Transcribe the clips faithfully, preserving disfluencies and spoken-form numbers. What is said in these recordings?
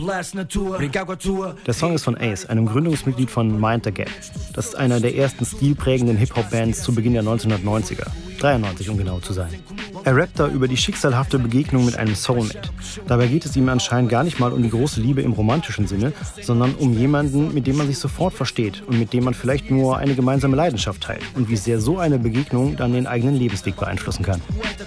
Der Song ist von Ace, einem Gründungsmitglied von Mind the Gap. Das ist einer der ersten stilprägenden Hip-Hop-Bands zu Beginn der neunzehnhundertneunziger. dreiundneunzig, um genau zu sein. Er rappt da über die schicksalhafte Begegnung mit einem Soulmate. Dabei geht es ihm anscheinend gar nicht mal um die große Liebe im romantischen Sinne, sondern um jemanden, mit dem man sich sofort versteht und mit dem man vielleicht nur eine gemeinsame Leidenschaft teilt und wie sehr so eine Begegnung dann den eigenen Lebensweg beeinflussen kann.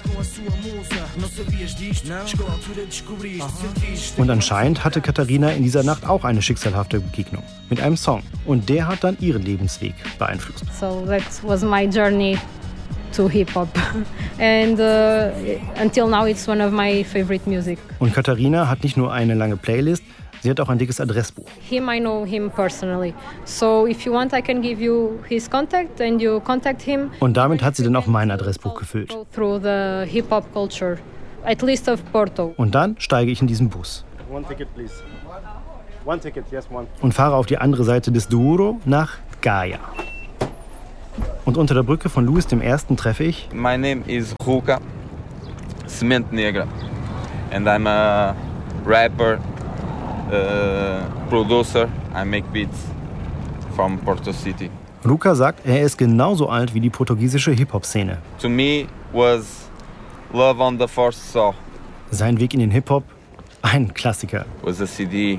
Und anscheinend hatte Katharina in dieser Nacht auch eine schicksalhafte Begegnung mit einem Song. Und der hat dann ihren Lebensweg beeinflusst. So that was my journey to hip-hop. And uh, until now it's one of my favorite music. Und Katharina hat nicht nur eine lange Playlist, sie hat auch ein dickes Adressbuch. Him, I know him personally. So if you want, I can give you his contact and you contact him. Und damit hat sie dann auch mein Adressbuch gefüllt. Through the hip-hop culture, at least of Porto. Und dann steige ich in diesen Bus. One ticket, please. One ticket, yes, one. Und fahre auf die andere Seite des Douro nach Gaia. Und unter der Brücke von Luis dem Ersten treffe ich... My name is Ruka Semente Negra and I'm a rapper, uh, producer. I make beats from Porto City. Ruka sagt, er ist genauso alt wie die portugiesische Hip-Hop-Szene. To me was Love on the First Saw. Sein Weg in den Hip-Hop, ein Klassiker. Was a C D,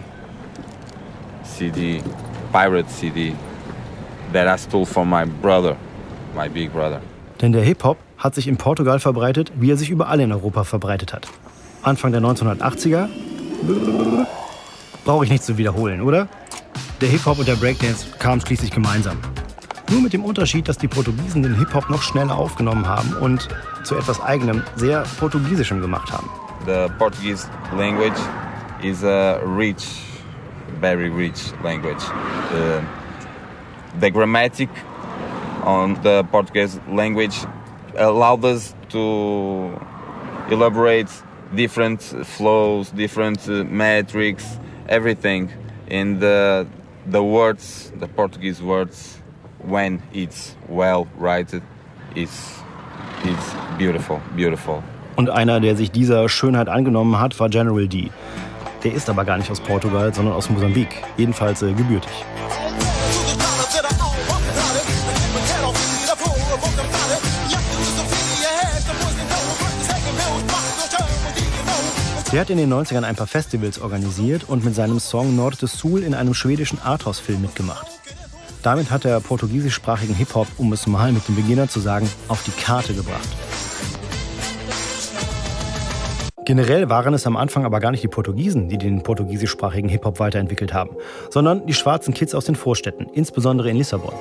C D, pirate C D that I stole from my brother. My big brother. Denn der Hip-Hop hat sich in Portugal verbreitet, wie er sich überall in Europa verbreitet hat. Anfang der neunzehnhundertachtziger brauche ich nicht zu wiederholen, oder? Der Hip-Hop und der Breakdance kamen schließlich gemeinsam. Nur mit dem Unterschied, dass die Portugiesen den Hip-Hop noch schneller aufgenommen haben und zu etwas Eigenem, sehr Portugiesischem gemacht haben. The Portuguese language is a rich, very rich language. The, the grammatic on the Portuguese language allowed us to elaborate different flows, different uh, metrics, everything in the the words, the Portuguese words. When it's well written, it's it's beautiful, beautiful. Und einer, der sich dieser Schönheit angenommen hat, war General D. Der ist aber gar nicht aus Portugal, sondern aus Mosambik, jedenfalls äh, gebürtig. Der hat in den neunzigern ein paar Festivals organisiert und mit seinem Song Norte Sul in einem schwedischen Arthouse-Film mitgemacht. Damit hat er portugiesischsprachigen Hip-Hop, um es mal mit dem Beginner zu sagen, auf die Karte gebracht. Generell waren es am Anfang aber gar nicht die Portugiesen, die den portugiesischsprachigen Hip-Hop weiterentwickelt haben, sondern die schwarzen Kids aus den Vorstädten, insbesondere in Lissabon.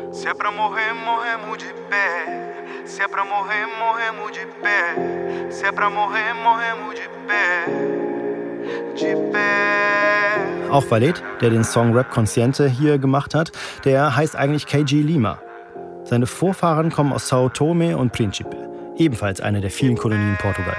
Auch Walid, der den Song Rap Consciente hier gemacht hat, der heißt eigentlich K G Lima. Seine Vorfahren kommen aus São Tomé und Príncipe, ebenfalls eine der vielen Kolonien Portugals.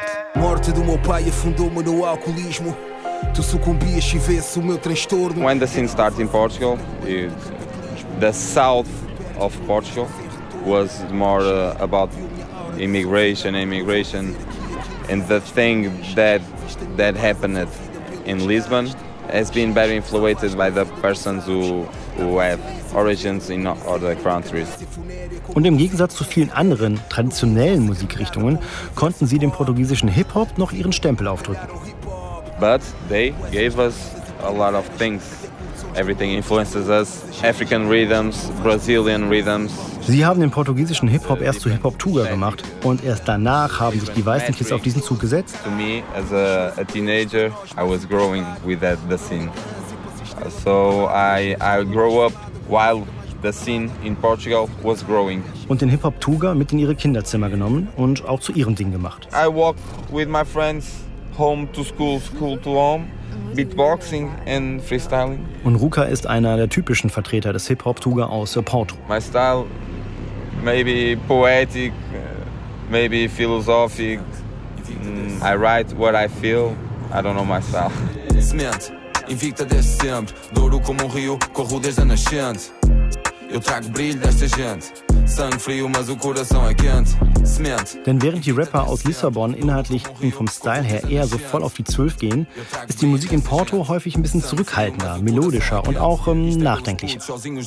When the scene started in Portugal, it, the south of Portugal was more uh, about immigration, immigration, and the thing that that happened in Lisbon has been very influenced by the persons who who have origins in other countries. Und im Gegensatz zu vielen anderen traditionellen Musikrichtungen konnten sie dem portugiesischen Hip-Hop noch ihren Stempel aufdrücken. But they gave us a lot of things. Everything influences us. African rhythms, Brazilian rhythms. Sie haben den portugiesischen Hip-Hop erst zu Hip-Hop-Tuga gemacht und erst danach haben sich die weißen Kids auf diesen Zug gesetzt. To me, as a, a teenager, I was growing with that, the scene. So I, I grew up while the scene in Portugal was growing. Und den Hip-Hop-Tuga mit in ihre Kinderzimmer genommen und auch zu ihrem Ding gemacht. I walked with my friends home to school, school to home. Beatboxing and freestyling. Und Ruka ist einer der typischen Vertreter des Hip-Hop-Tuga aus Porto. My style, maybe poetic, maybe philosophic. I write what I feel. I don't know my style. Semente, invicta desde sempre. Douro como um rio, corro desde a nascente. Eu trago brilho desta gente. Sangue frio, mas o coração é quente. Denn während die Rapper aus Lissabon inhaltlich und vom Style her eher so voll auf die Zwölf gehen, ist die Musik in Porto häufig ein bisschen zurückhaltender, melodischer und auch ähm, nachdenklicher.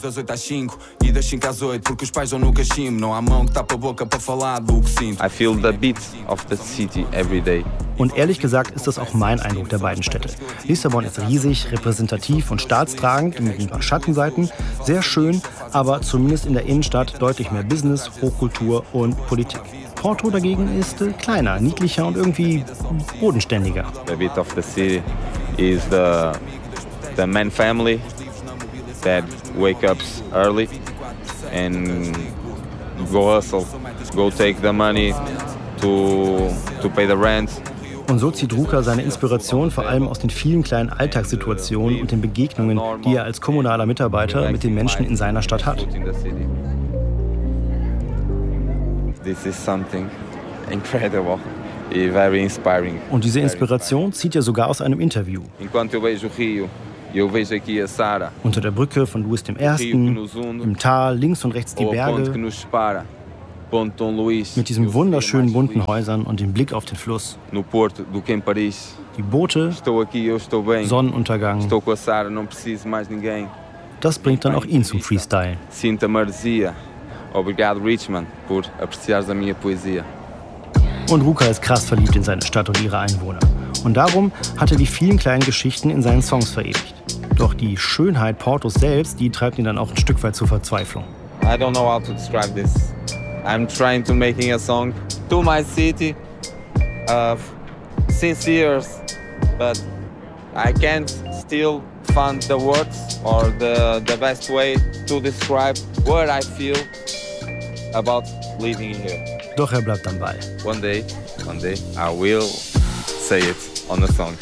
I feel the beat of the city every day. Und ehrlich gesagt ist das auch mein Eindruck der beiden Städte. Lissabon ist riesig, repräsentativ und staatstragend mit ein paar Schattenseiten. Sehr schön, aber zumindest in der Innenstadt deutlich mehr Business, Hochkultur und Politik. Porto dagegen ist äh, kleiner, niedlicher und irgendwie bodenständiger. The beat of the city is the, the man family that wake up early and go hustle, go take the money to, to pay the rent. Und so zieht Ruka seine Inspiration vor allem aus den vielen kleinen Alltagssituationen und den Begegnungen, die er als kommunaler Mitarbeiter mit den Menschen in seiner Stadt hat. This is something incredible, very inspiring. Und diese Inspiration zieht er sogar aus einem Interview. Unter der Brücke von Louis der Erste, im Tal, links und rechts die Berge, mit diesen wunderschönen bunten Häusern und dem Blick auf den Fluss. Die Boote, Sonnenuntergang. Das bringt dann auch ihn zum Freestyle. Obrigado, Richmond, por apreciares a minha poesia. Und Ruka ist krass verliebt in seine Stadt und ihre Einwohner. Und darum hat er die vielen kleinen Geschichten in seinen Songs verewigt. Doch die Schönheit Portos selbst, die treibt ihn dann auch ein Stück weit zur Verzweiflung. I don't know how to describe this. I'm trying to making a song to my city uh, since years, but I can't still find the words or the, the best way to describe what I feel about living here. Doch er bleibt am Ball. One day, one day, I will say it on a song.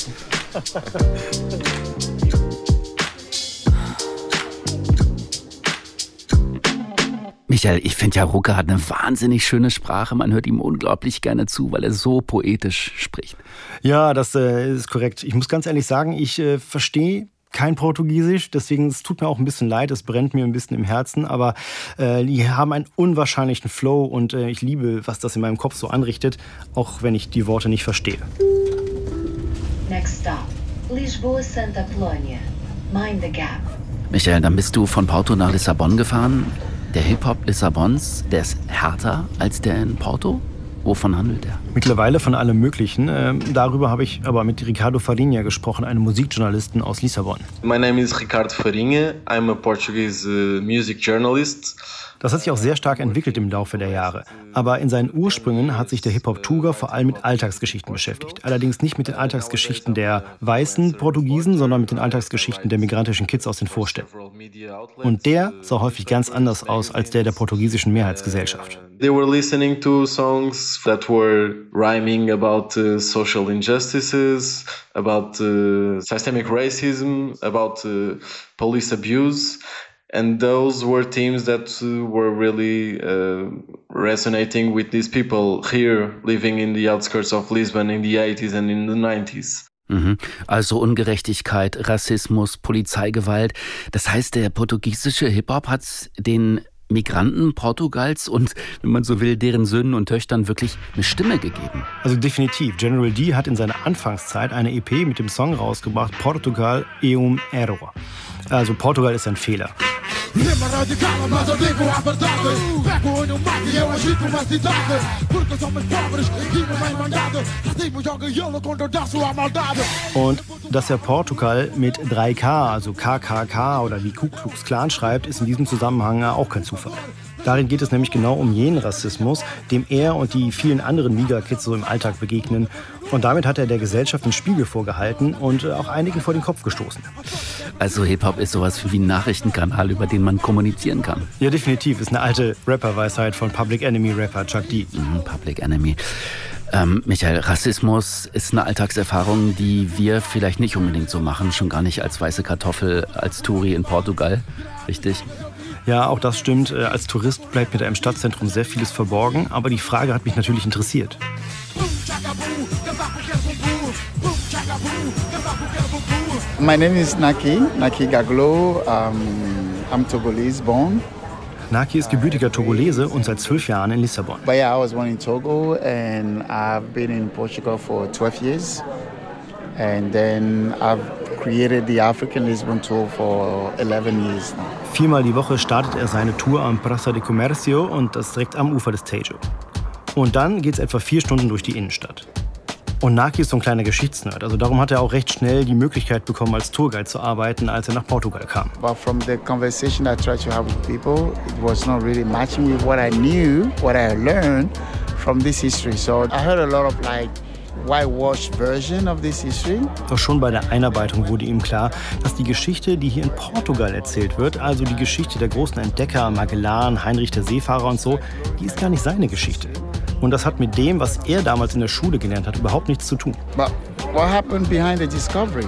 Michael, ich finde ja, Ruka hat eine wahnsinnig schöne Sprache. Man hört ihm unglaublich gerne zu, weil er so poetisch spricht. Ja, das äh, ist korrekt. Ich muss ganz ehrlich sagen, ich äh, verstehe kein Portugiesisch, deswegen es tut mir auch ein bisschen leid, es brennt mir ein bisschen im Herzen, aber äh, die haben einen unwahrscheinlichen Flow und äh, ich liebe, was das in meinem Kopf so anrichtet, auch wenn ich die Worte nicht verstehe. Next stop, Lisboa Santa Apollonia. Mind the gap. Michael, dann bist du von Porto nach Lissabon gefahren. Der Hip-Hop Lissabons, der ist härter als der in Porto? Wovon handelt er? Mittlerweile von allem Möglichen. Ähm, darüber habe ich aber mit Ricardo Farinha gesprochen, einem Musikjournalisten aus Lissabon. My name is Ricardo Farinha. I'm a Portuguese uh, music journalist. Das hat sich auch sehr stark entwickelt im Laufe der Jahre. Aber in seinen Ursprüngen hat sich der Hip-Hop-Tuga vor allem mit Alltagsgeschichten beschäftigt. Allerdings nicht mit den Alltagsgeschichten der weißen Portugiesen, sondern mit den Alltagsgeschichten der migrantischen Kids aus den Vorstädten. Und der sah häufig ganz anders aus als der der portugiesischen Mehrheitsgesellschaft. They were listening to songs that were rhyming about uh, social injustices, about uh, systemic racism, about uh, police abuse. And those were themes that uh, were really uh, resonating with these people here living in the outskirts of Lisbon in the eighties and in the nineties. Mhm. Also Ungerechtigkeit, Rassismus, Polizeigewalt. Das heißt, der portugiesische Hip-Hop hat den Migranten Portugals und, wenn man so will, deren Söhnen und Töchtern wirklich eine Stimme gegeben. Also definitiv. General D hat in seiner Anfangszeit eine E P mit dem Song rausgebracht, Portugal é um erro. Also Portugal ist ein Fehler. Und dass er Portugal mit drei K, also K K K oder wie Ku Klux Klan schreibt, ist in diesem Zusammenhang auch kein Zufall. Darin geht es nämlich genau um jenen Rassismus, dem er und die vielen anderen Migra-Kids so im Alltag begegnen. Und damit hat er der Gesellschaft den Spiegel vorgehalten und auch einigen vor den Kopf gestoßen. Also Hip-Hop ist sowas wie ein Nachrichtenkanal, über den man kommunizieren kann. Ja, definitiv. Ist eine alte Rapper-Weisheit von Public Enemy-Rapper Chuck D. Mhm, Public Enemy. Ähm, Michael, Rassismus ist eine Alltagserfahrung, die wir vielleicht nicht unbedingt so machen, schon gar nicht als weiße Kartoffel, als Touri in Portugal, richtig? Ja, auch das stimmt. Als Tourist bleibt mir da im Stadtzentrum sehr vieles verborgen, aber die Frage hat mich natürlich interessiert. My name is Naki, Naki Gaglo. Um, I'm Togolese born. Naki ist gebürtiger Togolese und seit zwölf Jahren in Lissabon. But yeah, I was born in Togo and I've been in Portugal for twelve years. And then I've created the African Lisbon Tour for eleven years now. Viermal die Woche startet er seine Tour am Praça de Comercio und das direkt am Ufer des Tejo. Und dann geht's etwa vier Stunden durch die Innenstadt. Und Naki ist so ein kleiner Geschichtsnerd, also darum hat er auch recht schnell die Möglichkeit bekommen, als Tourguide zu arbeiten, als er nach Portugal kam. But from the conversation I tried to have with people, it was not really matching with what I knew, what I learned from this history. So I heard a lot of like whitewashed version of this history. Doch schon bei der Einarbeitung wurde ihm klar, dass die Geschichte, die hier in Portugal erzählt wird, also die Geschichte der großen Entdecker, Magellan, Heinrich der Seefahrer und so, die ist gar nicht seine Geschichte. Und das hat mit dem, was er damals in der Schule gelernt hat, überhaupt nichts zu tun. But what happened behind the discovery?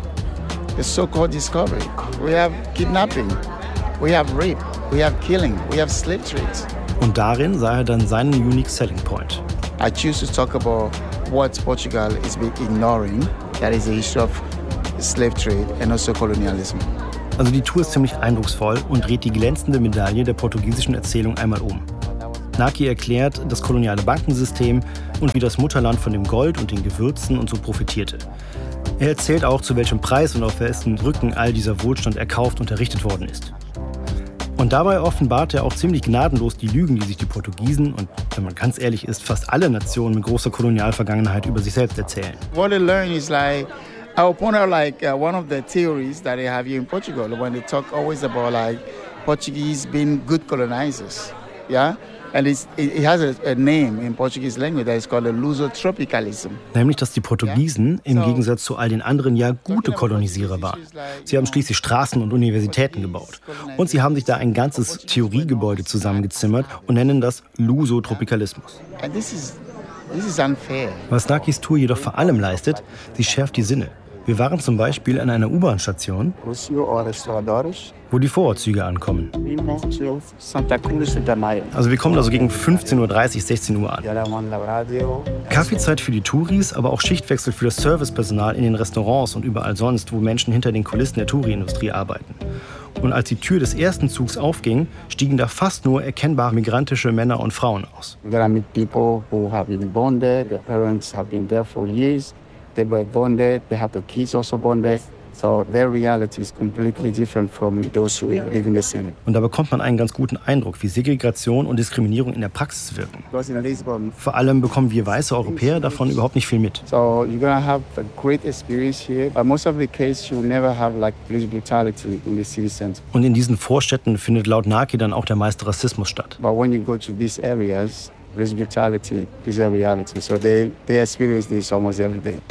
The so-called discovery. We have kidnapping, we have rape, we have killing, we have slave trades. Und darin sah er dann seinen unique selling point. I choose to talk about what Portugal is ignoring, that is the issue of slave trade and also colonialism. Also die Tour ist ziemlich eindrucksvoll und dreht die glänzende Medaille der portugiesischen Erzählung einmal um. Naki erklärt das koloniale Bankensystem und wie das Mutterland von dem Gold und den Gewürzen und so profitierte. Er erzählt auch, zu welchem Preis und auf wessen Rücken all dieser Wohlstand erkauft und errichtet worden ist. Und dabei offenbart er auch ziemlich gnadenlos die Lügen, die sich die Portugiesen und, wenn man ganz ehrlich ist, fast alle Nationen mit großer Kolonialvergangenheit über sich selbst erzählen. What I learned is like, I will point out like uh, one of the theories that they have here in Portugal when they talk always about like Portuguese being good colonizers, yeah. And it's, it has a, a name in Portuguese language that is called a Lusotropicalism. Nämlich, dass die Portugiesen im Gegensatz zu all den anderen ja gute Kolonisierer waren. Sie haben schließlich Straßen und Universitäten gebaut. Und sie haben sich da ein ganzes Theoriegebäude zusammengezimmert und nennen das Lusotropicalismus. And this is, this is unfair. Was Nakis Tour jedoch vor allem leistet, sie schärft die Sinne. Wir waren zum Beispiel an einer U-Bahn-Station, wo die Vorortzüge ankommen. Also wir kommen da so gegen fünfzehn Uhr dreißig, sechzehn Uhr an. Kaffeezeit für die Touris, aber auch Schichtwechsel für das Servicepersonal in den Restaurants und überall sonst, wo Menschen hinter den Kulissen der Touri-Industrie arbeiten. Und als die Tür des ersten Zugs aufging, stiegen da fast nur erkennbare migrantische Männer und Frauen aus. There are people who have been born there, their parents have been there for years. They were born there, they have the kids also born there. So their reality is completely different from those who live in the city. Und da bekommt man einen ganz guten Eindruck, wie Segregation und Diskriminierung in der Praxis wirken. Vor allem bekommen wir weiße Europäer davon überhaupt nicht viel mit. So you're gonna have a great experience here, but most of the case you'll never have like police brutality in the city center. Und in diesen Vorstädten findet laut Naki dann auch der meiste Rassismus statt. But when you go to these areas, police brutality is a reality. So they they experience this almost every day.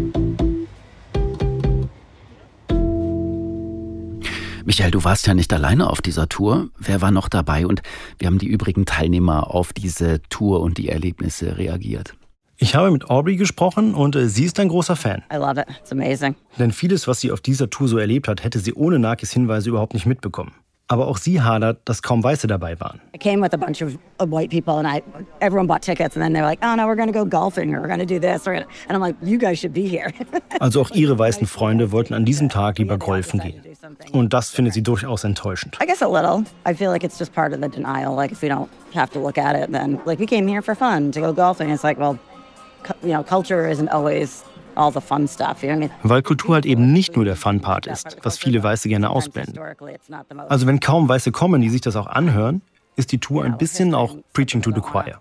Michael, du warst ja nicht alleine auf dieser Tour. Wer war noch dabei und wie haben die übrigen Teilnehmer auf diese Tour und die Erlebnisse reagiert? Ich habe mit Aubrey gesprochen und äh, sie ist ein großer Fan. I love it. It's amazing. Denn vieles, was sie auf dieser Tour so erlebt hat, hätte sie ohne Nakis Hinweise überhaupt nicht mitbekommen. Aber auch sie hadert, dass kaum Weiße dabei waren. I came with a bunch of, of white people and I, everyone bought tickets and then they're like, oh no, we're going to go golfing or we're going to do this. And I'm like, you guys should be here. Also auch ihre weißen Freunde wollten an diesem Tag lieber golfen gehen. Und das findet sie durchaus enttäuschend. I guess a little. I feel like it's just part of the denial. Like if we don't have to look at it, then like we came here for fun to go golfing. It's like, well, you know, culture isn't always all the fun stuff. You know what I mean? Weil Kultur halt eben nicht nur der Fun-Part ist, was viele Weiße gerne ausblenden. Also wenn kaum Weiße kommen, die sich das auch anhören, ist die Tour ein bisschen auch Preaching to the Choir.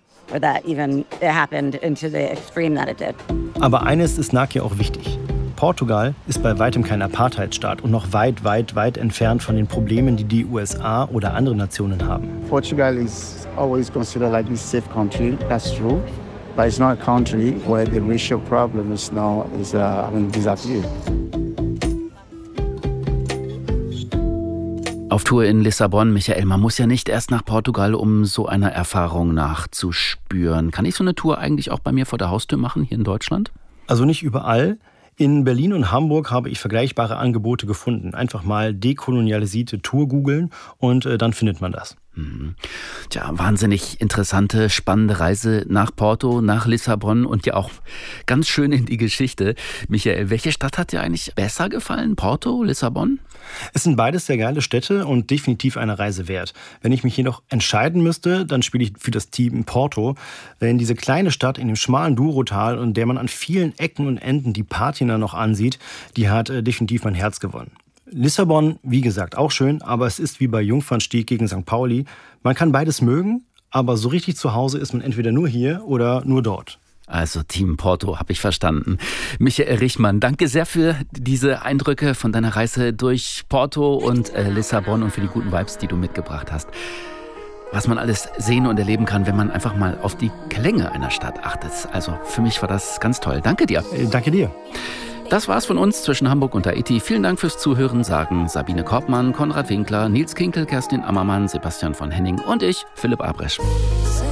Aber eines ist Naki auch wichtig. Portugal ist bei weitem kein Apartheidsstaat und noch weit, weit, weit entfernt von den Problemen, die die U S A oder andere Nationen haben. Portugal is always considered like a safe country. That's true. But it's not a country where the racial problem is now is uh, I mean, disappeared. Auf Tour in Lissabon, Michael, man muss ja nicht erst nach Portugal, um so einer Erfahrung nachzuspüren. Kann ich so eine Tour eigentlich auch bei mir vor der Haustür machen, hier in Deutschland? Also nicht überall. In Berlin und Hamburg habe ich vergleichbare Angebote gefunden. Einfach mal dekolonialisierte Tour googeln und äh, dann findet man das. Hm. Tja, wahnsinnig interessante, spannende Reise nach Porto, nach Lissabon und ja auch ganz schön in die Geschichte. Michael, welche Stadt hat dir eigentlich besser gefallen? Porto, Lissabon? Es sind beides sehr geile Städte und definitiv eine Reise wert. Wenn ich mich hier noch entscheiden müsste, dann spiele ich für das Team Porto. Denn diese kleine Stadt in dem schmalen Douro-Tal, und der man an vielen Ecken und Enden die Patina noch ansieht, die hat äh, definitiv mein Herz gewonnen. Lissabon, wie gesagt, auch schön, aber es ist wie bei Jungfernstieg gegen Sankt Pauli. Man kann beides mögen, aber so richtig zu Hause ist man entweder nur hier oder nur dort. Also Team Porto, habe ich verstanden. Michael Richmann, danke sehr für diese Eindrücke von deiner Reise durch Porto und äh, Lissabon und für die guten Vibes, die du mitgebracht hast. Was man alles sehen und erleben kann, wenn man einfach mal auf die Klänge einer Stadt achtet. Also für mich war das ganz toll. Danke dir. Äh, danke dir. Das war's von uns zwischen Hamburg und Haiti. Vielen Dank fürs Zuhören, sagen Sabine Korbmann, Konrad Winkler, Nils Kinkel, Kerstin Ammermann, Sebastian von Henning und ich, Philipp Abresch.